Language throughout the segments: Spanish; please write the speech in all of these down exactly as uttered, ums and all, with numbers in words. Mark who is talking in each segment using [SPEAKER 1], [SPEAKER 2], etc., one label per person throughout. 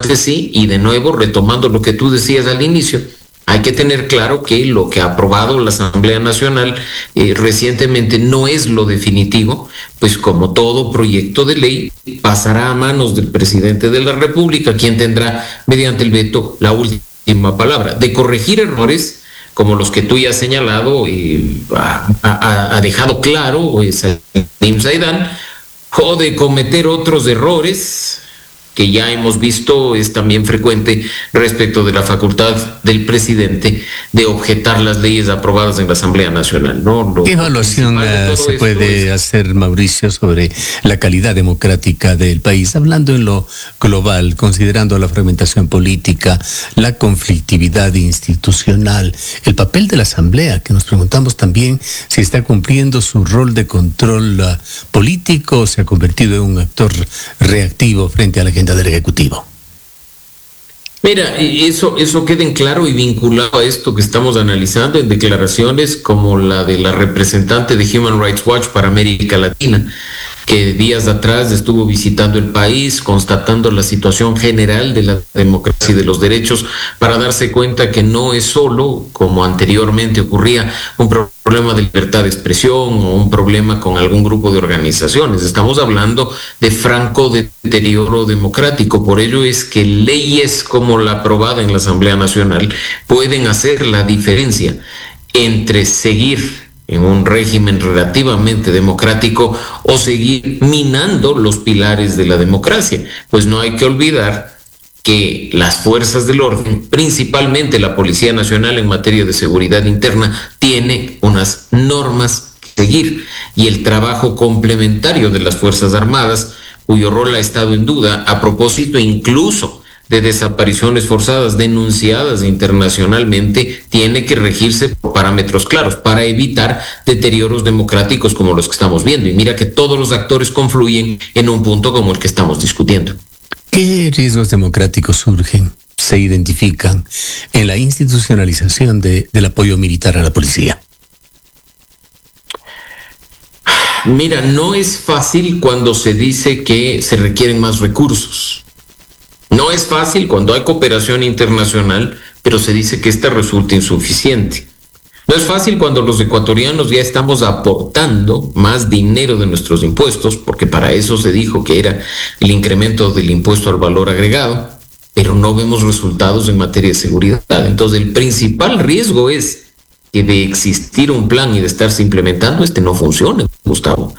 [SPEAKER 1] parece sí, y de nuevo retomando lo que tú decías al inicio, hay que tener claro que lo que ha aprobado la Asamblea Nacional eh, recientemente no es lo definitivo, pues como todo proyecto de ley pasará a manos del presidente de la República, quien tendrá mediante el veto la última palabra. De corregir errores como los que tú ya has señalado, eh, ha, ha, ha dejado claro eh, Salim Saidán, o de cometer otros errores que ya hemos visto es también frecuente respecto de la facultad del presidente de objetar las leyes aprobadas en la Asamblea Nacional, ¿no? Lo
[SPEAKER 2] ¿Qué evaluación uh, se puede es... hacer, Mauricio, sobre la calidad democrática del país, hablando en lo global, considerando la fragmentación política, la conflictividad institucional, el papel de la Asamblea, que nos preguntamos también si está cumpliendo su rol de control uh, político o se ha convertido en un actor reactivo frente a la agenda del Ejecutivo?
[SPEAKER 1] Mira, eso, eso queda en claro y vinculado a esto que estamos analizando en declaraciones como la de la representante de Human Rights Watch para América Latina, que días atrás estuvo visitando el país, constatando la situación general de la democracia y de los derechos, para darse cuenta que no es solo, como anteriormente ocurría, un problema de libertad de expresión o un problema con algún grupo de organizaciones. Estamos hablando de franco deterioro democrático. Por ello es que leyes como la aprobada en la Asamblea Nacional pueden hacer la diferencia entre seguir en un régimen relativamente democrático o seguir minando los pilares de la democracia. Pues no hay que olvidar que las fuerzas del orden, principalmente la Policía Nacional en materia de seguridad interna, tiene unas normas que seguir, y el trabajo complementario de las Fuerzas Armadas, cuyo rol ha estado en duda a propósito incluso de desapariciones forzadas denunciadas internacionalmente, tiene que regirse por parámetros claros para evitar deterioros democráticos como los que estamos viendo. Y mira que todos los actores confluyen en un punto como el que estamos discutiendo.
[SPEAKER 2] ¿Qué riesgos democráticos surgen, se identifican en la institucionalización de, del apoyo militar a la policía?
[SPEAKER 1] Mira, no es fácil cuando se dice que se requieren más recursos. No es fácil cuando hay cooperación internacional, pero se dice que esta resulta insuficiente. No es fácil cuando los ecuatorianos ya estamos aportando más dinero de nuestros impuestos, porque para eso se dijo que era el incremento del impuesto al valor agregado, pero no vemos resultados en materia de seguridad. Entonces, el principal riesgo es que de existir un plan y de estarse implementando, este no funcione, Gustavo.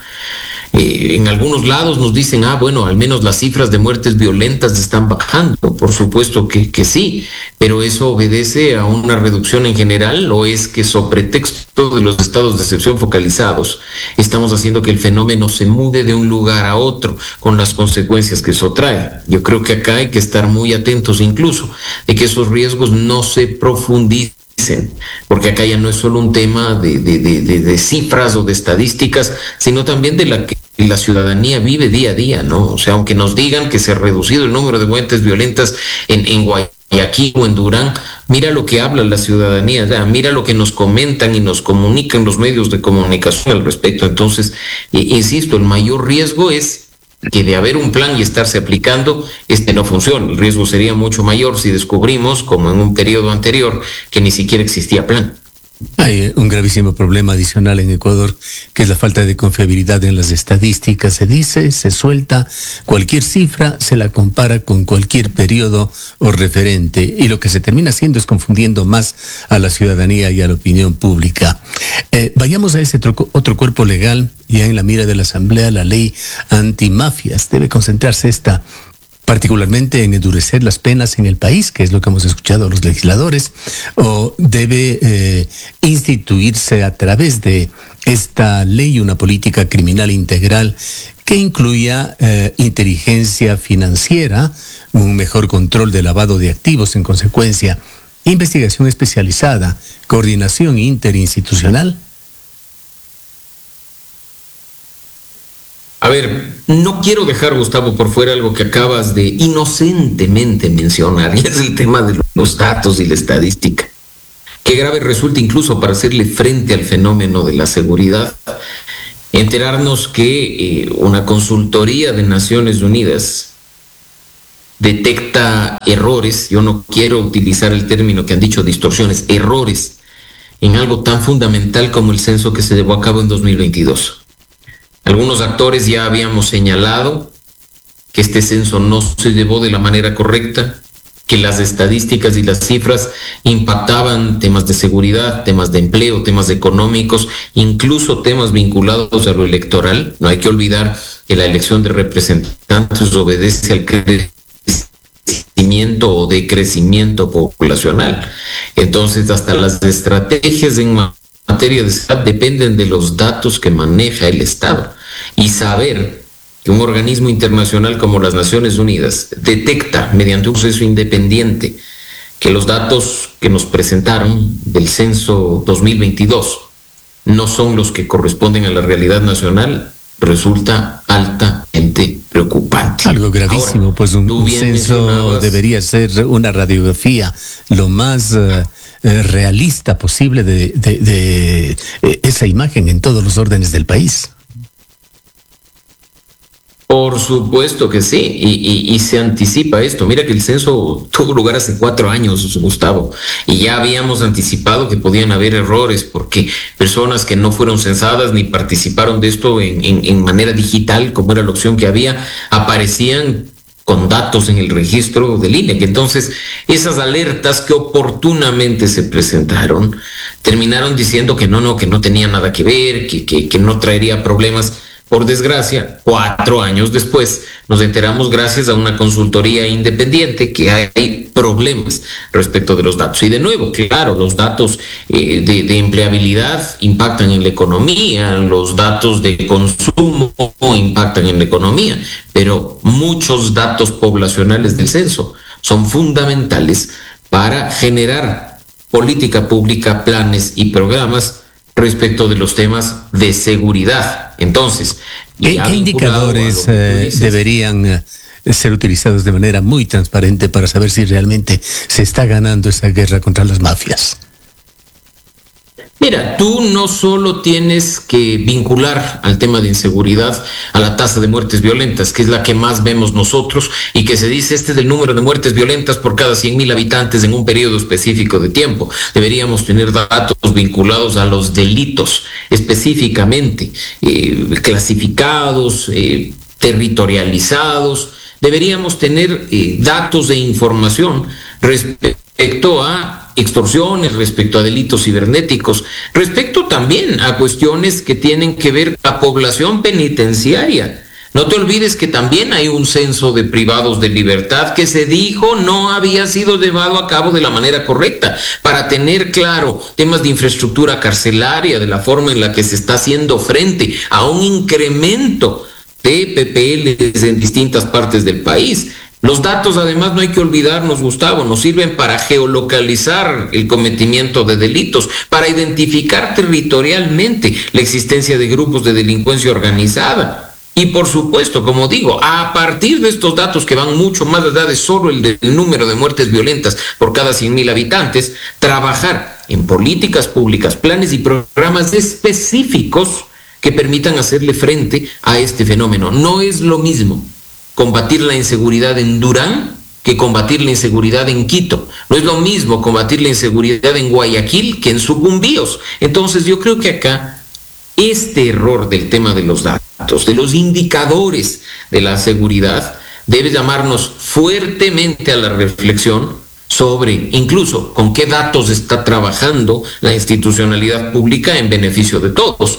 [SPEAKER 1] Eh, en algunos lados nos dicen, ah, bueno, al menos las cifras de muertes violentas están bajando. Por supuesto que, que sí, pero ¿eso obedece a una reducción en general o es que sobre pretexto de los estados de excepción focalizados estamos haciendo que el fenómeno se mude de un lugar a otro con las consecuencias que eso trae? Yo creo que acá hay que estar muy atentos incluso de que esos riesgos no se profundicen, porque acá ya no es solo un tema de, de, de, de, de cifras o de estadísticas, sino también de la que la ciudadanía vive día a día, ¿no? O sea, aunque nos digan que se ha reducido el número de muertes violentas en, en Guayaquil o en Durán, mira lo que habla la ciudadanía, ya, mira lo que nos comentan y nos comunican los medios de comunicación al respecto. Entonces, eh, insisto, el mayor riesgo es que de haber un plan y estarse aplicando, este no funciona. El riesgo sería mucho mayor si descubrimos, como en un periodo anterior, que ni siquiera existía plan.
[SPEAKER 2] Hay un gravísimo problema adicional en Ecuador, que es la falta de confiabilidad en las estadísticas. Se dice, se suelta cualquier cifra, se la compara con cualquier periodo o referente, y lo que se termina haciendo es confundiendo más a la ciudadanía y a la opinión pública. Eh, vayamos a ese otro, otro cuerpo legal, ya en la mira de la Asamblea, la ley antimafias. Debe concentrarse esta particularmente en endurecer las penas en el país, que es lo que hemos escuchado a los legisladores, o debe eh, instituirse a través de esta ley una política criminal integral que incluya eh, inteligencia financiera, un mejor control de lavado de activos en consecuencia, investigación especializada, coordinación interinstitucional.
[SPEAKER 1] A ver, no quiero dejar, Gustavo, por fuera algo que acabas de inocentemente mencionar, y es el tema de los datos y la estadística. Qué grave resulta incluso para hacerle frente al fenómeno de la seguridad enterarnos que eh, una consultoría de Naciones Unidas detecta errores, yo no quiero utilizar el término que han dicho distorsiones, errores, en algo tan fundamental como el censo que se llevó a cabo en dos mil veintidós. Algunos actores ya habíamos señalado que este censo no se llevó de la manera correcta, que las estadísticas y las cifras impactaban temas de seguridad, temas de empleo, temas económicos, incluso temas vinculados a lo electoral. No hay que olvidar que la elección de representantes obedece al crecimiento o decrecimiento poblacional. Entonces, hasta las estrategias en materia de seguridad dependen de los datos que maneja el Estado. Y saber que un organismo internacional como las Naciones Unidas detecta mediante un proceso independiente que los datos que nos presentaron del censo dos mil veintidós no son los que corresponden a la realidad nacional, resulta altamente preocupante.
[SPEAKER 2] Algo gravísimo. Ahora, pues un, un censo debería ser una radiografía lo más uh, realista posible de, de, de, de esa imagen en todos los órdenes del país.
[SPEAKER 1] Por supuesto que sí, y, y, y se anticipa esto. Mira que el censo tuvo lugar hace cuatro años, Gustavo, y ya habíamos anticipado que podían haber errores porque personas que no fueron censadas ni participaron de esto en, en, en manera digital, como era la opción que había, aparecían con datos en el registro del I N E. Que entonces esas alertas que oportunamente se presentaron terminaron diciendo que no, no, que no tenía nada que ver, que, que, que no traería problemas. Por desgracia, cuatro años después, nos enteramos gracias a una consultoría independiente que hay problemas respecto de los datos. Y de nuevo, claro, los datos eh, de, de empleabilidad impactan en la economía, los datos de consumo impactan en la economía, pero muchos datos poblacionales del censo son fundamentales para generar política pública, planes y programas respecto de los temas de seguridad. Entonces,
[SPEAKER 2] ¿qué, ¿qué indicadores eh, deberían eh, ser utilizados de manera muy transparente para saber si realmente se está ganando esa guerra contra las mafias?
[SPEAKER 1] Mira, tú no solo tienes que vincular al tema de inseguridad a la tasa de muertes violentas, que es la que más vemos nosotros y que se dice este es el número de muertes violentas por cada cien mil habitantes en un periodo específico de tiempo. Deberíamos tener datos vinculados a los delitos específicamente, eh, clasificados, eh, territorializados. Deberíamos tener eh, datos de información respecto a extorsiones, respecto a delitos cibernéticos, respecto también a cuestiones que tienen que ver con la población penitenciaria. No te olvides que también hay un censo de privados de libertad que se dijo no había sido llevado a cabo de la manera correcta. Para tener claro temas de infraestructura carcelaria, de la forma en la que se está haciendo frente a un incremento de P P Ls en distintas partes del país. Los datos, además, no hay que olvidarnos, Gustavo, nos sirven para geolocalizar el cometimiento de delitos, para identificar territorialmente la existencia de grupos de delincuencia organizada. Y por supuesto, como digo, a partir de estos datos que van mucho más allá de solo el, del número de muertes violentas por cada cien mil habitantes, trabajar en políticas públicas, planes y programas específicos que permitan hacerle frente a este fenómeno. No es lo mismo combatir la inseguridad en Durán que combatir la inseguridad en Quito. No es lo mismo combatir la inseguridad en Guayaquil que en Sucumbíos. Entonces yo creo que acá este error del tema de los datos, de los indicadores de la seguridad, debe llamarnos fuertemente a la reflexión sobre incluso con qué datos está trabajando la institucionalidad pública en beneficio de todos.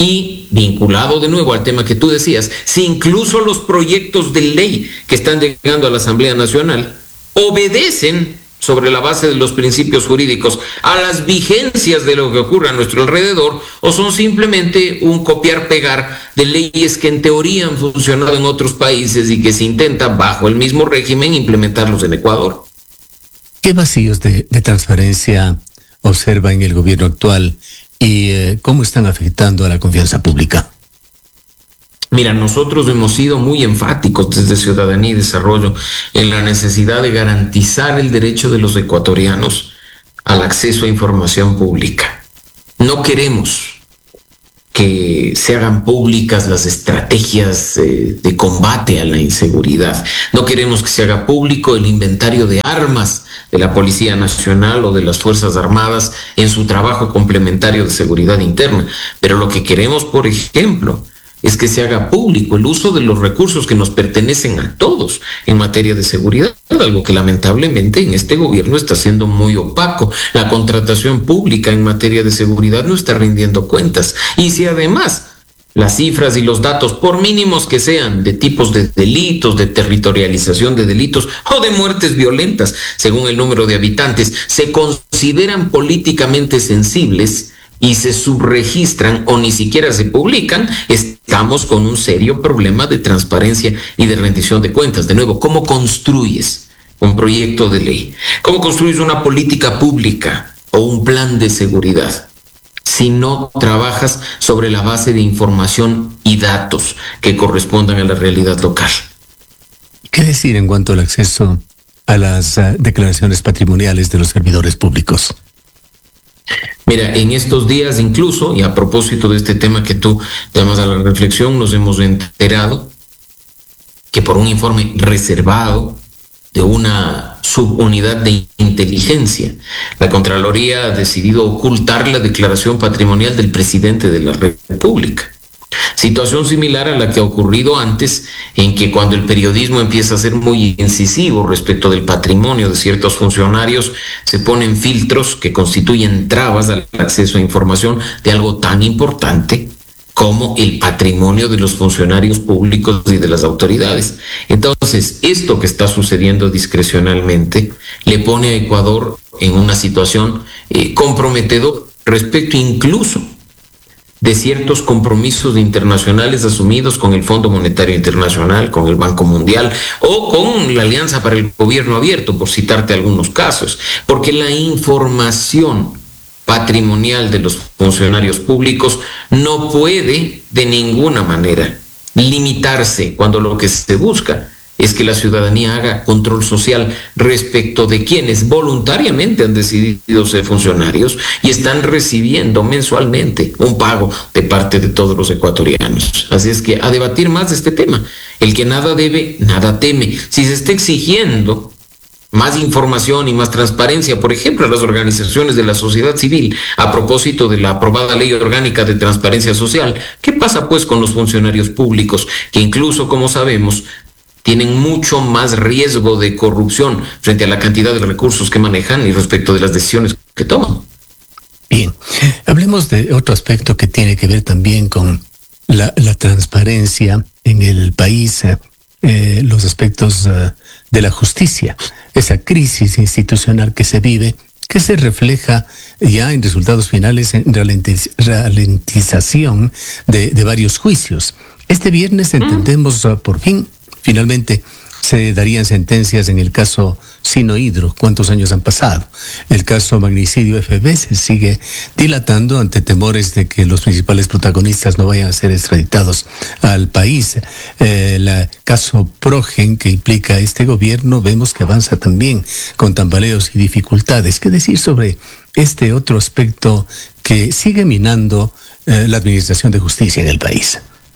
[SPEAKER 1] Y vinculado de nuevo al tema que tú decías, si incluso los proyectos de ley que están llegando a la Asamblea Nacional obedecen sobre la base de los principios jurídicos a las vigencias de lo que ocurre a nuestro alrededor, o son simplemente un copiar-pegar de leyes que en teoría han funcionado en otros países y que se intenta bajo el mismo régimen implementarlos en Ecuador.
[SPEAKER 2] ¿Qué vacíos de, de transparencia observa en el gobierno actual y eh, cómo están afectando a la confianza pública?
[SPEAKER 1] Mira, nosotros hemos sido muy enfáticos desde Ciudadanía y Desarrollo en la necesidad de garantizar el derecho de los ecuatorianos al acceso a información pública. No queremos que se hagan públicas las estrategias eh, de combate a la inseguridad. No queremos que se haga público el inventario de armas de la Policía Nacional o de las Fuerzas Armadas en su trabajo complementario de seguridad interna. Pero lo que queremos, por ejemplo, es que se haga público el uso de los recursos que nos pertenecen a todos en materia de seguridad, algo que lamentablemente en este gobierno está siendo muy opaco. La contratación pública en materia de seguridad no está rindiendo cuentas. Y si además las cifras y los datos, por mínimos que sean, de tipos de delitos, de territorialización de delitos o de muertes violentas, según el número de habitantes, se consideran políticamente sensibles y se subregistran o ni siquiera se publican, estamos con un serio problema de transparencia y de rendición de cuentas. De nuevo, ¿cómo construyes un proyecto de ley? ¿Cómo construyes una política pública o un plan de seguridad si no trabajas sobre la base de información y datos que correspondan a la realidad local?
[SPEAKER 2] ¿Qué decir en cuanto al acceso a las uh, declaraciones patrimoniales de los servidores públicos?
[SPEAKER 1] Mira, en estos días incluso, y a propósito de este tema que tú llamas a la reflexión, nos hemos enterado que por un informe reservado de una subunidad de inteligencia, la Contraloría ha decidido ocultar la declaración patrimonial del presidente de la República. Situación similar a la que ha ocurrido antes, en que cuando el periodismo empieza a ser muy incisivo respecto del patrimonio de ciertos funcionarios, se ponen filtros que constituyen trabas al acceso a información de algo tan importante como el patrimonio de los funcionarios públicos y de las autoridades. Entonces, esto que está sucediendo discrecionalmente le pone a Ecuador en una situación eh, comprometedora respecto incluso de ciertos compromisos internacionales asumidos con el Fondo Monetario Internacional, con el Banco Mundial o con la Alianza para el Gobierno Abierto, por citarte algunos casos, porque la información patrimonial de los funcionarios públicos no puede de ninguna manera limitarse cuando lo que se busca es que la ciudadanía haga control social respecto de quienes voluntariamente han decidido ser funcionarios y están recibiendo mensualmente un pago de parte de todos los ecuatorianos. Así es que a debatir más de este tema. El que nada debe, nada teme. Si se está exigiendo más información y más transparencia, por ejemplo, a las organizaciones de la sociedad civil, a propósito de la aprobada Ley Orgánica de Transparencia Social, ¿qué pasa pues con los funcionarios públicos que incluso, como sabemos, tienen mucho más riesgo de corrupción frente a la cantidad de recursos que manejan y respecto de las decisiones que toman?
[SPEAKER 2] Bien, hablemos de otro aspecto que tiene que ver también con la, la transparencia en el país, eh, los aspectos uh, de la justicia, esa crisis institucional que se vive, que se refleja ya en resultados finales en ralentiz, ralentización de, de varios juicios. Este viernes entendemos uh, por fin, finalmente, se darían sentencias en el caso Sino Hidro. ¿Cuántos años han pasado? El caso Magnicidio F B se sigue dilatando ante temores de que los principales protagonistas no vayan a ser extraditados al país. Eh, el caso Progen, que implica este gobierno, vemos que avanza también con tambaleos y dificultades. ¿Qué decir sobre este otro aspecto que sigue minando eh, la administración de justicia en el país?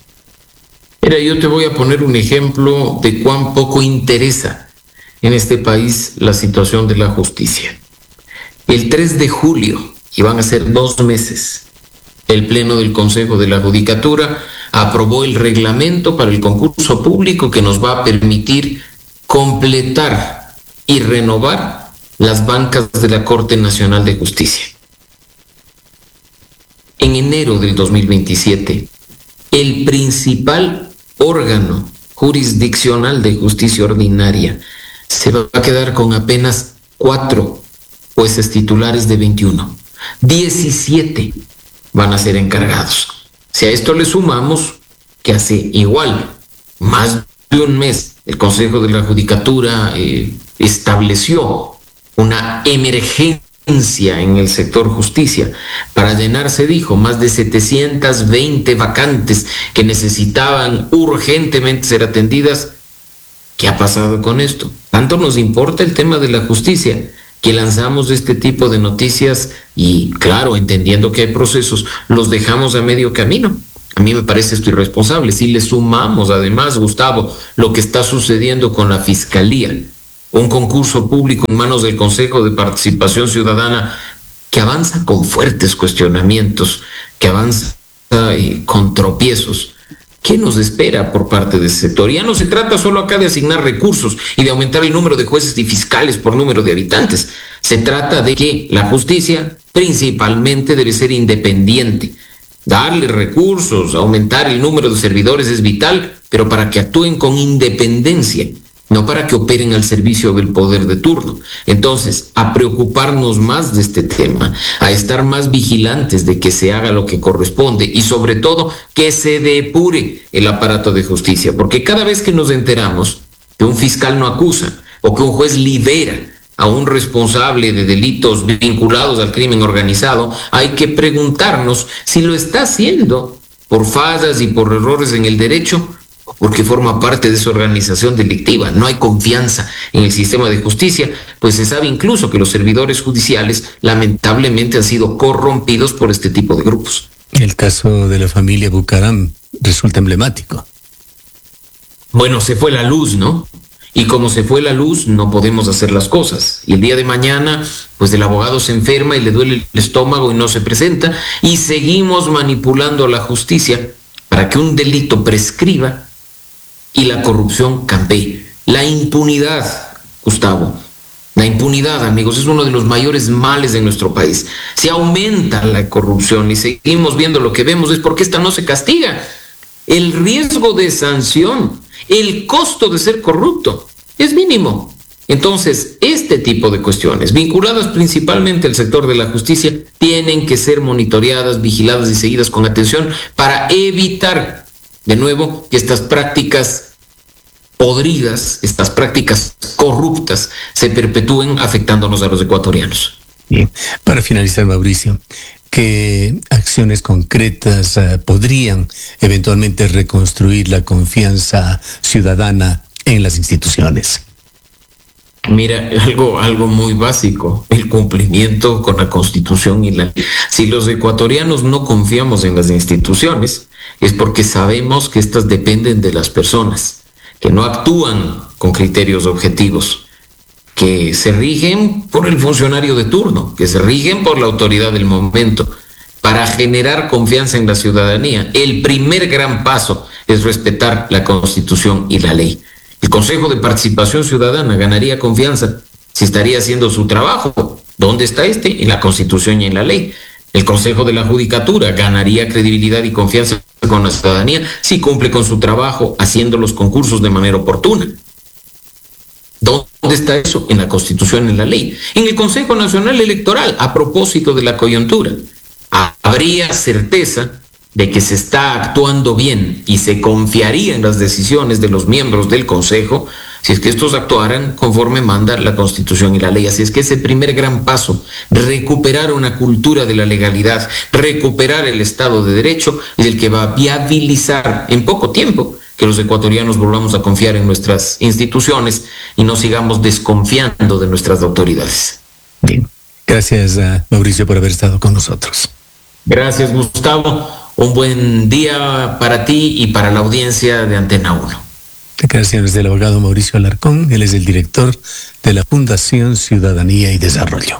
[SPEAKER 1] Mira, yo te voy a poner un ejemplo de cuán poco interesa en este país la situación de la justicia. El tres de julio, y van a ser dos meses, el Pleno del Consejo de la Judicatura aprobó el reglamento para el concurso público que nos va a permitir completar y renovar las bancas de la Corte Nacional de Justicia. En enero del dos mil veintisiete, el principal órgano jurisdiccional de justicia ordinaria se va a quedar con apenas cuatro jueces titulares de veintiuno. diecisiete van a ser encargados. Si a esto le sumamos que hace igual más de un mes el Consejo de la Judicatura eh, estableció una emergencia en el sector justicia para llenar, se dijo, más de setecientas veinte vacantes que necesitaban urgentemente ser atendidas. ¿Qué ha pasado con esto? Tanto nos importa el tema de la justicia que lanzamos este tipo de noticias y, claro, entendiendo que hay procesos, los dejamos a medio camino. A mí me parece esto irresponsable. Si le sumamos, además, Gustavo, lo que está sucediendo con la Fiscalía, un concurso público en manos del Consejo de Participación Ciudadana que avanza con fuertes cuestionamientos, que avanza eh, con tropiezos. ¿Qué nos espera por parte de ese sector? Ya no se trata solo acá de asignar recursos y de aumentar el número de jueces y fiscales por número de habitantes. Se trata de que la justicia principalmente debe ser independiente. Darle recursos, aumentar el número de servidores es vital, pero para que actúen con independencia, no para que operen al servicio del poder de turno. Entonces, a preocuparnos más de este tema, a estar más vigilantes de que se haga lo que corresponde y sobre todo que se depure el aparato de justicia, porque cada vez que nos enteramos que un fiscal no acusa o que un juez libera a un responsable de delitos vinculados al crimen organizado, hay que preguntarnos si lo está haciendo por fallas y por errores en el derecho, porque forma parte de su organización delictiva. No hay confianza en el sistema de justicia, pues se sabe incluso que los servidores judiciales lamentablemente han sido corrompidos por este tipo de grupos.
[SPEAKER 2] El caso de la familia Bucaram resulta emblemático.
[SPEAKER 1] Bueno, se fue la luz, ¿no? Y como se fue la luz, no podemos hacer las cosas. Y el día de mañana, pues el abogado se enferma y le duele el estómago y no se presenta, y seguimos manipulando la justicia para que un delito prescriba y la corrupción campee. La impunidad, Gustavo, la impunidad, amigos, es uno de los mayores males de nuestro país. Si aumenta la corrupción y seguimos viendo lo que vemos, es porque esta no se castiga. El riesgo de sanción, el costo de ser corrupto, es mínimo. Entonces, este tipo de cuestiones, vinculadas principalmente al sector de la justicia, tienen que ser monitoreadas, vigiladas y seguidas con atención para evitar, de nuevo, que estas prácticas podridas, estas prácticas corruptas, se perpetúen afectándonos a los ecuatorianos.
[SPEAKER 2] Bien, para finalizar, Mauricio, ¿qué acciones concretas uh, podrían eventualmente reconstruir la confianza ciudadana en las instituciones?
[SPEAKER 1] Mira, algo, algo muy básico, el cumplimiento con la Constitución y la ley. Si los ecuatorianos no confiamos en las instituciones, es porque sabemos que estas dependen de las personas, que no actúan con criterios objetivos, que se rigen por el funcionario de turno, que se rigen por la autoridad del momento. Para generar confianza en la ciudadanía, el primer gran paso es respetar la Constitución y la ley. El Consejo de Participación Ciudadana ganaría confianza si estaría haciendo su trabajo. ¿Dónde está este? En la Constitución y en la ley. El Consejo de la Judicatura ganaría credibilidad y confianza con la ciudadanía si cumple con su trabajo haciendo los concursos de manera oportuna. ¿Dónde está eso? En la Constitución y en la ley. En el Consejo Nacional Electoral, a propósito de la coyuntura, habría certeza de que se está actuando bien y se confiaría en las decisiones de los miembros del Consejo si es que estos actuaran conforme manda la Constitución y la ley. Así es que ese primer gran paso, recuperar una cultura de la legalidad, recuperar el Estado de Derecho, es el que va a viabilizar en poco tiempo que los ecuatorianos volvamos a confiar en nuestras instituciones y no sigamos desconfiando de nuestras autoridades.
[SPEAKER 2] Bien, gracias a Mauricio por haber estado con nosotros.
[SPEAKER 1] Gracias, Gustavo. Un buen día para ti y para la audiencia de Antena uno.
[SPEAKER 2] Declaraciones del abogado Mauricio Alarcón. Él es el director de la Fundación Ciudadanía y Desarrollo.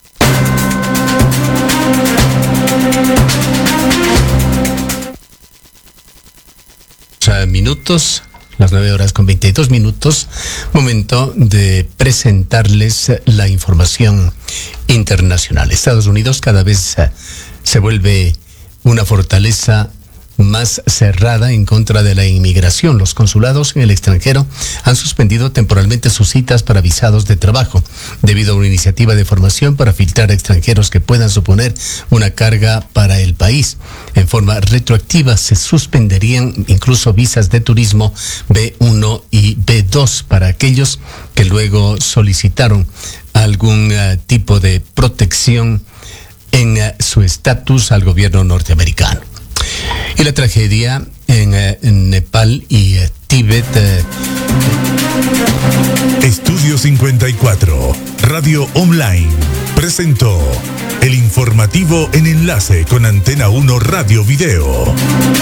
[SPEAKER 2] Minutos, las nueve horas con veintidós minutos, momento de presentarles la información internacional. Estados Unidos cada vez se vuelve una fortaleza más cerrada en contra de la inmigración. Los consulados en el extranjero han suspendido temporalmente sus citas para visados de trabajo debido a una iniciativa de formación para filtrar a extranjeros que puedan suponer una carga para el país. En forma retroactiva se suspenderían incluso visas de turismo B uno y B dos para aquellos que luego solicitaron algún uh, tipo de protección en uh, su estatus al gobierno norteamericano. Y la tragedia en, uh, en Nepal y uh, Tíbet. Uh...
[SPEAKER 3] Estudio cincuenta y cuatro. Radio Radio Online presentó el informativo en enlace con Antena uno Radio Video.